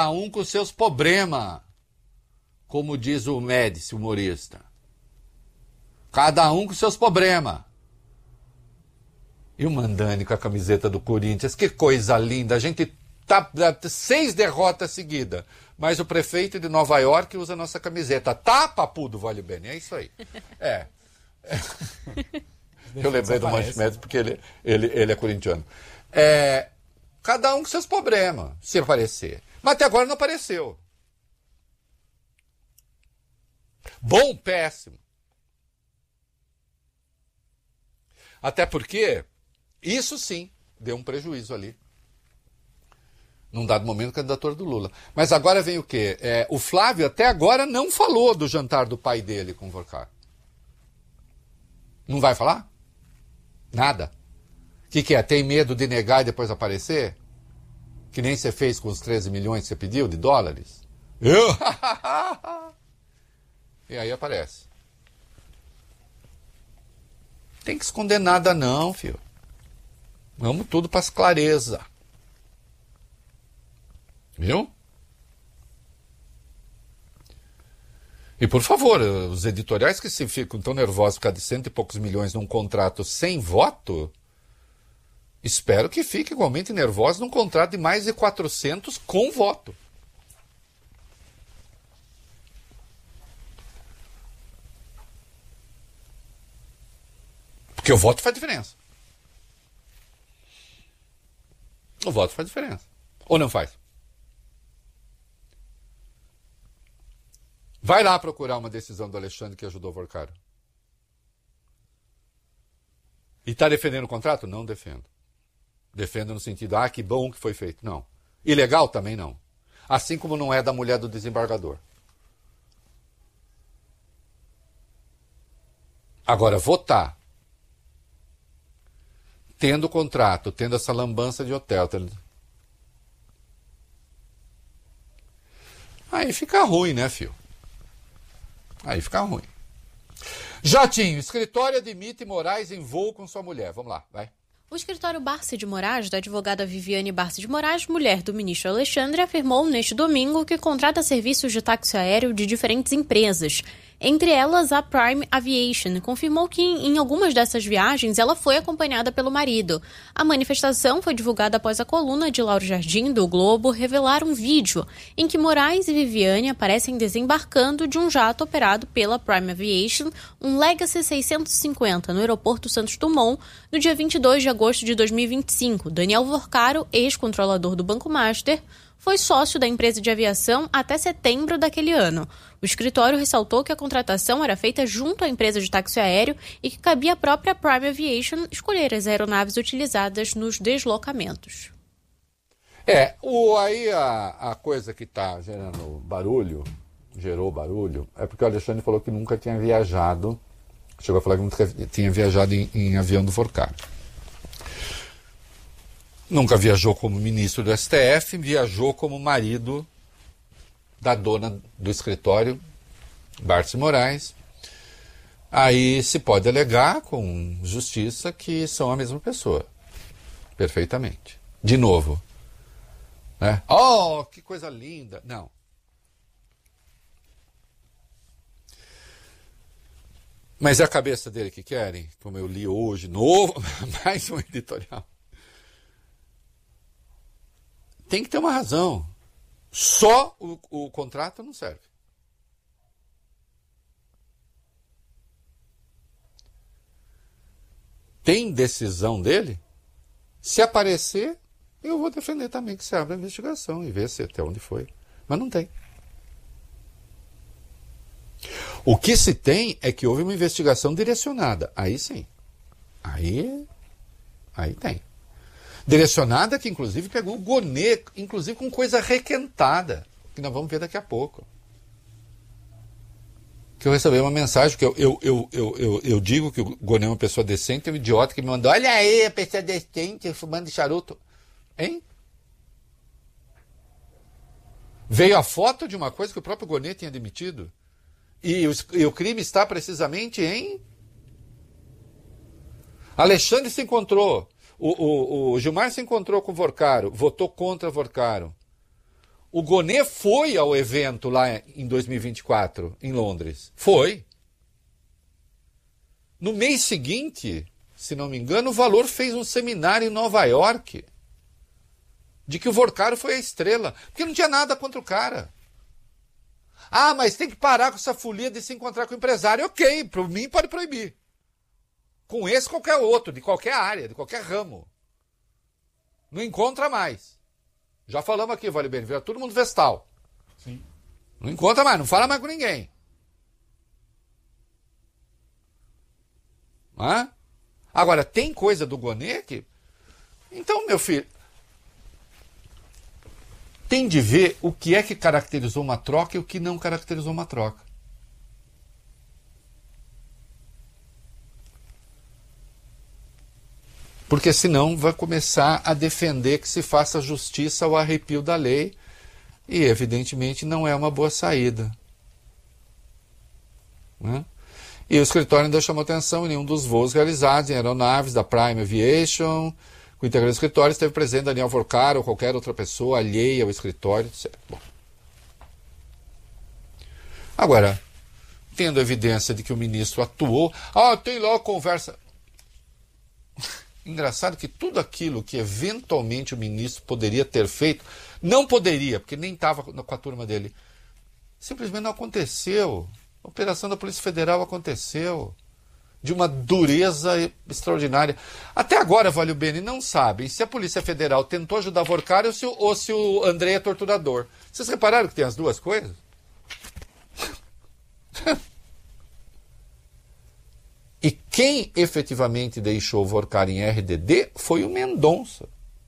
Cada um com seus problemas, como diz o Médici, humorista. Cada um com seus problemas. E o Mandani com a camiseta do Corinthians, que coisa linda. A gente tá 6 derrotas seguidas, mas o prefeito de Nova York usa a nossa camiseta. Tá, papu do Vale Bene, é isso aí. Eu lembrei do Manche Médici porque ele é corintiano. Cada um com seus problemas, se aparecer. Mas até agora não apareceu. Bom, péssimo. Até porque isso sim deu um prejuízo ali. Num dado momento, candidatura do Lula. Mas agora vem o quê? O Flávio até agora não falou do jantar do pai dele com o Vorcar. Não vai falar? Nada. O que é? Tem medo de negar e depois aparecer? Que nem você fez com os 13 milhões que você pediu de dólares? E aí aparece. Tem que esconder nada não, filho. Vamos tudo para as clareza. Viu? E por favor, os editoriais que se ficam tão nervosos por causa de 100 e poucos milhões num contrato sem voto, espero que fiquem igualmente nervosos num contrato de mais de 400 com voto. Porque o voto faz diferença. O voto faz diferença. Ou não faz? Vai lá procurar uma decisão do Alexandre que ajudou o Vorcaro. E está defendendo o contrato? Não defendo. Defendo no sentido, que bom que foi feito. Não. Ilegal também não. Assim como não é da mulher do desembargador. Agora, votar, tendo contrato, tendo essa lambança de hotel, aí fica ruim, né, filho? Aí fica ruim. Jatinho, escritório admite Moraes em voo com sua mulher. Vamos lá, vai. O escritório Barsi de Moraes, da advogada Viviane Barsi de Moraes, mulher do ministro Alexandre, afirmou neste domingo que contrata serviços de táxi aéreo de diferentes empresas. Entre elas, a Prime Aviation confirmou que em algumas dessas viagens ela foi acompanhada pelo marido. A manifestação foi divulgada após a coluna de Lauro Jardim, do Globo, revelar um vídeo em que Moraes e Viviane aparecem desembarcando de um jato operado pela Prime Aviation, um Legacy 650, no aeroporto Santos Dumont, no dia 22 de agosto de 2025. Daniel Vorcaro, ex-controlador do Banco Master, foi sócio da empresa de aviação até setembro daquele ano. O escritório ressaltou que a contratação era feita junto à empresa de táxi aéreo e que cabia à própria Prime Aviation escolher as aeronaves utilizadas nos deslocamentos. Aí a coisa que está gerou barulho, é porque o Alexandre falou que nunca tinha viajado, chegou a falar que nunca tinha viajado em avião do Vorcaro. Nunca viajou como ministro do STF, viajou como marido da dona do escritório, Barsi Moraes. Aí se pode alegar com justiça que são a mesma pessoa. Perfeitamente. De novo. Né? Oh, que coisa linda. Não. Mas é a cabeça dele que querem, como eu li hoje, novo, mais um editorial. Tem que ter uma razão. Só o contrato não serve. Tem decisão dele? Se aparecer, eu vou defender também que se abra a investigação e ver se até onde foi. Mas não tem. O que se tem é que houve uma investigação direcionada. Aí sim. Aí tem. Direcionada que, inclusive, pegou o Gonê, inclusive com coisa requentada, que nós vamos ver daqui a pouco. Que eu recebi uma mensagem, que eu digo que o Gonê é uma pessoa decente, é um idiota que me mandou, olha aí, a pessoa decente, fumando de charuto. Hein? Veio a foto de uma coisa que o próprio Gonê tinha demitido. E o crime está precisamente em... Alexandre se encontrou... O Gilmar se encontrou com o Vorcaro, votou contra o Vorcaro. O Gonê foi ao evento lá em 2024, em Londres. Foi. No mês seguinte, se não me engano, o Valor fez um seminário em Nova York de que o Vorcaro foi a estrela. Porque não tinha nada contra o cara. Ah, mas tem que parar com essa folia de se encontrar com o empresário. Ok, por mim pode proibir. Com esse, qualquer outro, de qualquer área, de qualquer ramo. Não encontra mais. Já falamos aqui, Vale Bem, vira todo mundo vestal. Sim. Não encontra mais, não fala mais com ninguém. Hã? Agora, tem coisa do Gonê que... Então, meu filho, tem de ver o que é que caracterizou uma troca e o que não caracterizou uma troca. Porque senão vai começar a defender que se faça justiça ao arrepio da lei e, evidentemente, não é uma boa saída. Né? E o escritório ainda chamou atenção em nenhum dos voos realizados em aeronaves da Prime Aviation. Com o integrante do escritório esteve presente Daniel Vorcaro ou qualquer outra pessoa alheia ao escritório, etc. Bom. Agora, tendo evidência de que o ministro atuou, tem lá a conversa... Engraçado que tudo aquilo que eventualmente o ministro poderia ter feito, não poderia, porque nem estava com a turma dele. Simplesmente não aconteceu. A operação da Polícia Federal aconteceu. De uma dureza extraordinária. Até agora, Valio Bene, não sabem se a Polícia Federal tentou ajudar Vorcaro ou se o André é torturador. Vocês repararam que tem as duas coisas? E quem efetivamente deixou o Vorcaro em RDD foi o Mendonça.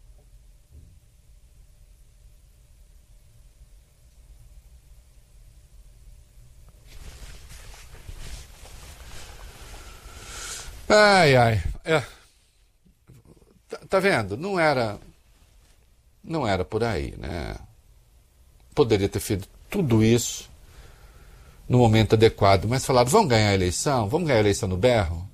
Tá vendo? Não era por aí, né? Poderia ter feito tudo isso no momento adequado, mas falaram, vamos ganhar a eleição? Vamos ganhar a eleição no berro?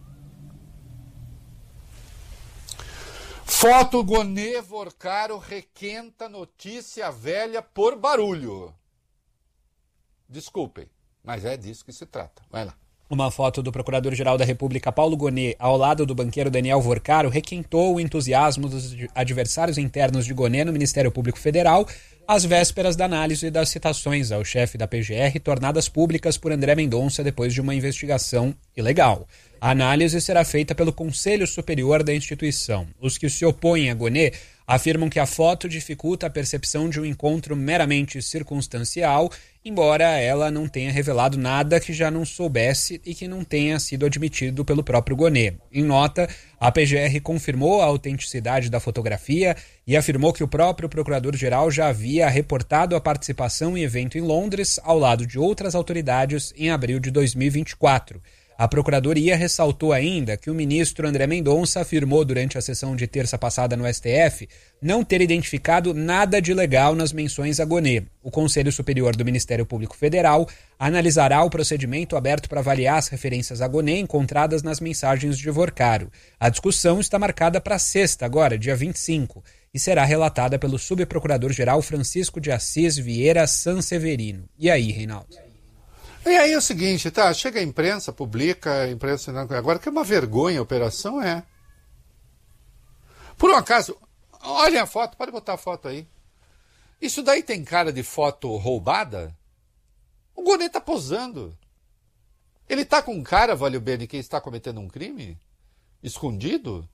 Foto Gonê Vorcaro requenta notícia velha por barulho. Desculpem, mas é disso que se trata. Vai lá. Uma foto do Procurador-Geral da República, Paulo Gonê, ao lado do banqueiro Daniel Vorcaro, requentou o entusiasmo dos adversários internos de Gonê no Ministério Público Federal, às vésperas da análise das citações ao chefe da PGR tornadas públicas por André Mendonça depois de uma investigação ilegal. A análise será feita pelo Conselho Superior da instituição. Os que se opõem a Gonê afirmam que a foto dificulta a percepção de um encontro meramente circunstancial, embora ela não tenha revelado nada que já não soubesse e que não tenha sido admitido pelo próprio Gonê. Em nota, a PGR confirmou a autenticidade da fotografia e afirmou que o próprio Procurador-Geral já havia reportado a participação em evento em Londres, ao lado de outras autoridades, em abril de 2024. A Procuradoria ressaltou ainda que o ministro André Mendonça afirmou durante a sessão de terça passada no STF não ter identificado nada de ilegal nas menções a Gonê. O Conselho Superior do Ministério Público Federal analisará o procedimento aberto para avaliar as referências a Gonê encontradas nas mensagens de Vorcaro. A discussão está marcada para sexta, agora, dia 25, e será relatada pelo subprocurador-geral Francisco de Assis Vieira Sanseverino. E aí, Reinaldo? E aí é o seguinte, tá? Chega a imprensa, publica, a imprensa... Agora que é uma vergonha a operação, é. Por um acaso, olhem a foto, pode botar a foto aí. Isso daí tem cara de foto roubada? O Gonê tá posando. Ele tá com cara, Valio Bene, que está cometendo um crime? Escondido?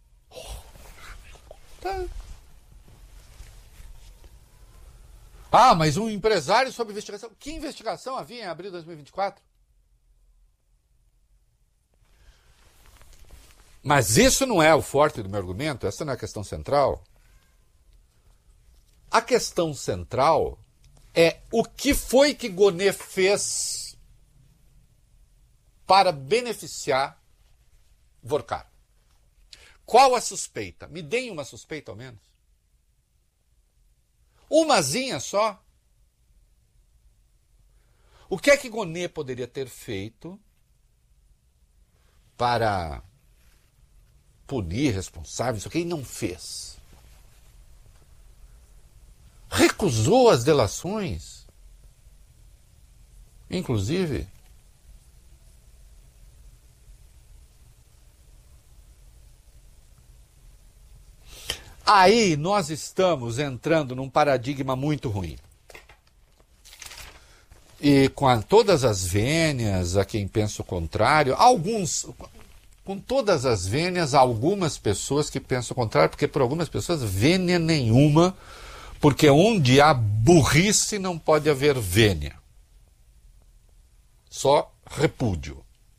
Tá. Mas um empresário sob investigação. Que investigação havia em abril de 2024? Mas isso não é o forte do meu argumento, essa não é a questão central. A questão central é o que foi que Gonê fez para beneficiar Vorcaro. Qual a suspeita? Me deem uma suspeita ao menos. Umazinha só. O que é que Gonê poderia ter feito para punir responsáveis? O que ele não fez? recusou as delações, inclusive. Aí nós estamos entrando num paradigma muito ruim. E com todas as vênias a quem pensa o contrário, com todas as vênias, algumas pessoas que pensam o contrário, porque por algumas pessoas vênia nenhuma, porque onde há burrice não pode haver vênia. Só repúdio.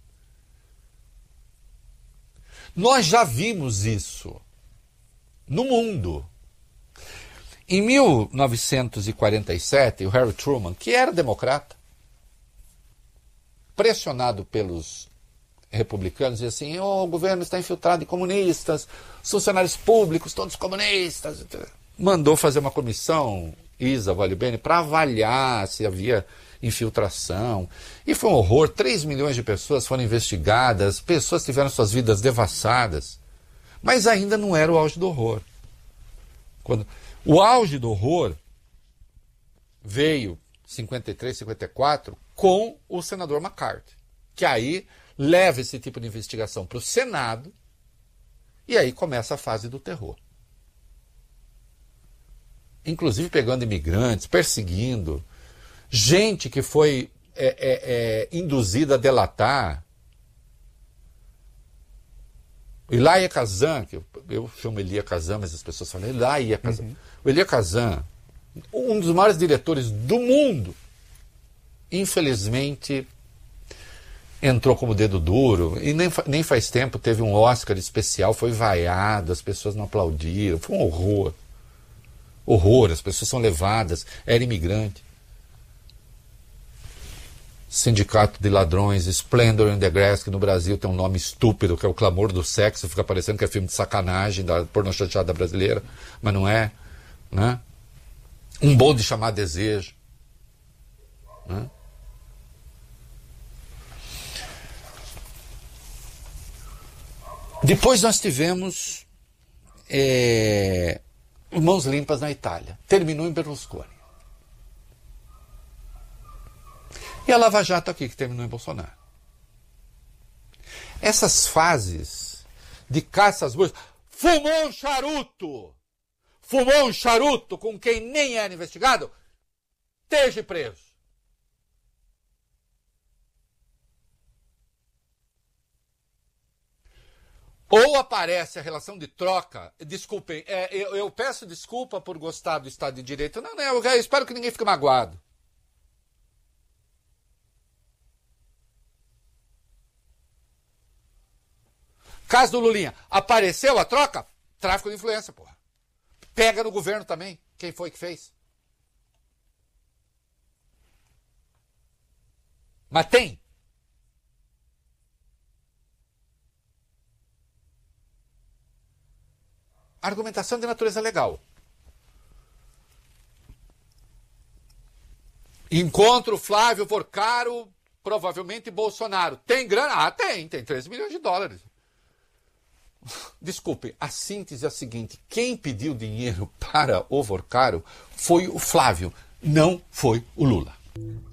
Nós já vimos isso no mundo. Em 1947, o Harry Truman, que era democrata, pressionado pelos republicanos, dizia assim, o governo está infiltrado em comunistas, os funcionários públicos, todos comunistas. Mandou fazer uma comissão, Isa Vale Bene, para avaliar se havia infiltração. E foi um horror, 3 milhões de pessoas foram investigadas, pessoas tiveram suas vidas devassadas. Mas ainda não era o auge do horror. O auge do horror veio em 53, 54 com o senador McCarthy, que aí leva esse tipo de investigação para o Senado e aí começa a fase do terror. Inclusive pegando imigrantes, perseguindo, gente que foi induzida a delatar. Elia Kazan, que eu chamo Elia Kazan, mas as pessoas falam Elia Kazan. Uhum. O Elia Kazan, um dos maiores diretores do mundo, infelizmente entrou como dedo duro, e nem faz tempo teve um Oscar especial, foi vaiado, as pessoas não aplaudiram, foi um horror. Horror, as pessoas são levadas, era imigrante. Sindicato de Ladrões, Splendor in the Grass, que no Brasil tem um nome estúpido, que é o Clamor do Sexo, fica parecendo que é filme de sacanagem da pornochanchada brasileira, mas não é, né? Um bonde chamado Desejo, né? Depois nós tivemos Mãos Limpas na Itália, terminou em Berlusconi. E a Lava Jato aqui, que terminou em Bolsonaro. Essas fases de caça às bruxas. Fumou um charuto com quem nem era investigado, esteja preso. Ou aparece a relação de troca, desculpem, eu peço desculpa por gostar do Estado de Direito, não, eu espero que ninguém fique magoado. Caso do Lulinha, apareceu a troca? Tráfico de influência, porra. Pega no governo também. Quem foi que fez? Mas tem. Argumentação de natureza legal. Encontro Flávio Porcaro, provavelmente Bolsonaro. Tem grana? Ah, tem 13 milhões de dólares. Desculpe, a síntese é a seguinte: quem pediu dinheiro para o Porcaro foi o Flávio, não foi o Lula.